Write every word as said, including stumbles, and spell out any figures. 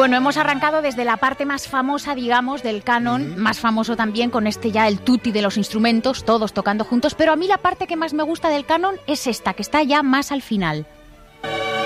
Bueno, hemos arrancado desde la parte más famosa, digamos, del canon, más famoso también con este ya el tutti de los instrumentos, todos tocando juntos, pero a mí la parte que más me gusta del canon es esta, que está ya más al final.